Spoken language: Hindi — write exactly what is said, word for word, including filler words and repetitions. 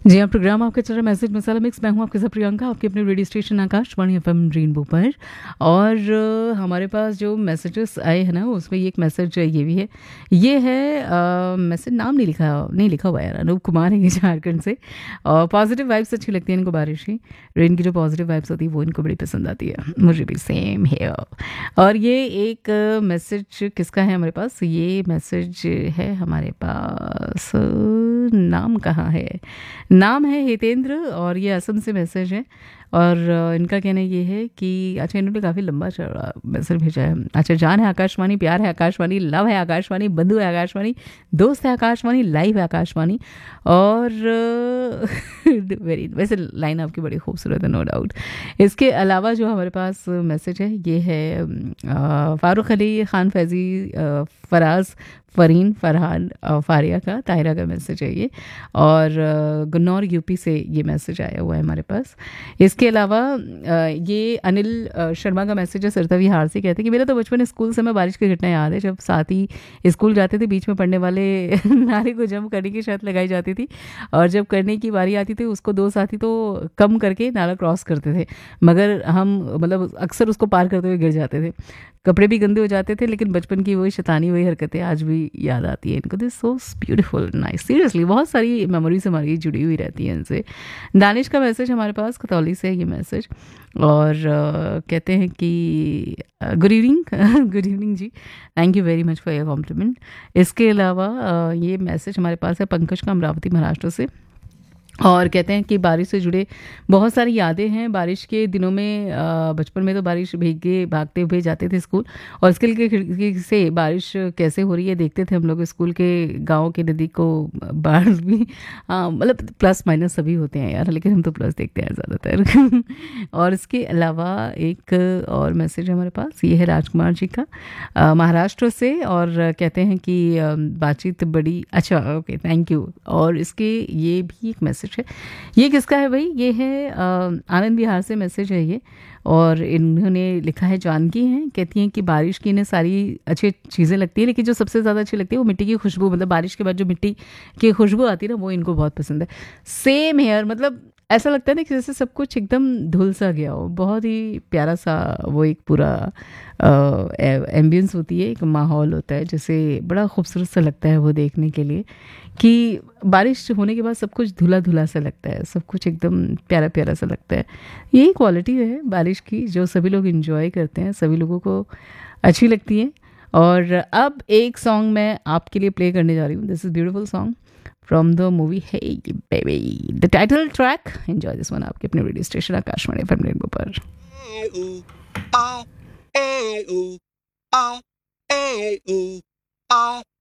जी हाँ, प्रोग्राम आपका चल रहा है मैसेज मसाला मिक्स। मैं हूँ आपके साथ प्रियंका, आपके अपने radio station Akashvani FM rainbow पर। और अ, हमारे पास जो मैसेजेस आए हैं ना, उसमें एक मैसेज ये भी है। ये है मैसेज, नाम नहीं लिखा नहीं लिखा हुआ है यार। अनूप कुमार है ये झारखंड से। और पॉजिटिव वाइब्स अच्छी लगती है इनको, बारिश की, रेन की जो पॉजिटिव वाइब्स होती है वो इनको बड़ी पसंद आती है। मुझे भी सेम है। और ये एक मैसेज किसका है हमारे पास? ये मैसेज है हमारे पास, नाम कहाँ है? नाम है हितेंद्र और ये असम से मैसेज है। और अ, इनका कहना ये है कि अच्छा, इन्होंने काफ़ी लंबा चौड़ा मैसेज भेजा है। अच्छा, जान है आकाशवाणी, प्यार है आकाशवाणी, लव है आकाशवाणी, बंधु है आकाशवाणी, दोस्त है आकाशवाणी, लाइव है आकाशवाणी। और वेरी वैसे लाइन आपकी बड़ी खूबसूरत है, नो डाउट। इसके अलावा जो हमारे पास मैसेज है ये है अ, फारूक अली, खान फैज़ी, अ, फराज, फ़रीन, फ़रहान, अ, फ़ारिया का, ताहिरा का मैसेज है ये। और अ, गुन्नौर यूपी से ये मैसेज आया हुआ है हमारे पास। इसके अलावा अ, ये अनिल अ, शर्मा का मैसेज है, सरता विहार से। कहते हैं कि मेरा तो बचपन स्कूल समय बारिश की घटना याद है, जब साथ ही स्कूल जाते थे, बीच में पड़ने वाले नाले को जंप करने की शर्त लगाई जाती थी। और जब करने की बारी आती थी, उसको दो साथी तो कम करके नाला क्रॉस करते थे, मगर हम मतलब अक्सर उसको पार करते हुए गिर जाते थे। कपड़े भी गंदे हो जाते थे, लेकिन बचपन की वही शैतानी, वही हरकतें आज भी याद आती है इनको। This so beautiful, nice, seriously बहुत सारी मेमोरीज हमारी जुड़ी हुई रहती हैं इनसे। दानिश का मैसेज हमारे पास, खतौली से है ये मैसेज। और अ, कहते हैं कि good evening good evening ji, thank you very much for your complement. इसके अलावा अ, ये मैसेज हमारे पास है पंकज का, अमरावती महाराष्ट्र से। और कहते हैं कि बारिश से जुड़े बहुत सारी यादें हैं। बारिश के दिनों में अ, बचपन में तो बारिश भीगे भागते हुए जाते थे स्कूल, और स्कूल की खिड़की से बारिश कैसे हो रही है देखते थे हम लोग। स्कूल के गांव की नदी को बाढ़ भी, हाँ मतलब प्लस माइनस सभी होते हैं यार, लेकिन हम तो प्लस देखते हैं ज़्यादातर। और इसके अलावा एक और मैसेज हमारे पास, ये है राजकुमार जी का, अ, महाराष्ट्र से। और कहते हैं कि अ, बातचीत बड़ी अच्छा, ओके थैंक यू। और इसके ये भी एक मैसेज है। ये किसका है भाई? ये है अ, आनंद विहार से मैसेज है ये। और इन्होंने लिखा है, जानकी हैं, कहती हैं कि बारिश की इन्हें सारी अच्छी चीज़ें लगती है, लेकिन जो सबसे ज़्यादा अच्छी लगती है वो मिट्टी की खुशबू, मतलब बारिश के बाद जो मिट्टी की खुशबू आती है ना, वो इनको बहुत पसंद है। सेम हेयर, मतलब ऐसा लगता है ना कि जैसे सब कुछ एकदम धुल सा गया हो। बहुत ही प्यारा सा वो एक पूरा एम्बियंस होती है, एक माहौल होता है, जैसे बड़ा खूबसूरत सा लगता है वो देखने के लिए, कि बारिश होने के बाद सब कुछ धुला धुला सा लगता है, सब कुछ एकदम प्यारा प्यारा सा लगता है। यही क्वालिटी है बारिश की, जो सभी लोग इंजॉय करते हैं, सभी लोगों को अच्छी लगती है। और अब एक सॉन्ग मैं आपके लिए प्ले करने जा रही हूँ। This is beautiful song from the movie hey baby, the title track. Enjoy this one आपके अपने radio station Akashvani FM rainbow पर। Hey, ooh, oh, hey, ooh, oh, hey, ooh, oh.